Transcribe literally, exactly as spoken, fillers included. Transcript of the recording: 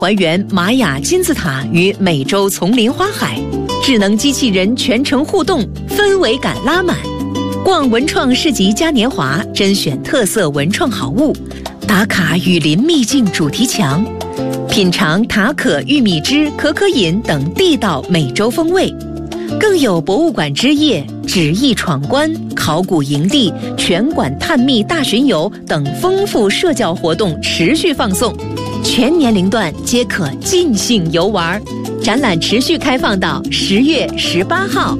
还原玛雅金字塔与美洲丛林花海，智能机器人全程互动，氛围感拉满。逛文创市集嘉年华，甄选特色文创好物，打卡雨林秘境主题墙，品尝塔可玉米汁可可饮等地道美洲风味。更有博物馆之夜、纸艺闯关、考古营地、全馆探秘大巡游等丰富社交活动持续放送，全年龄段皆可尽兴游玩。展览持续开放到十月十八号。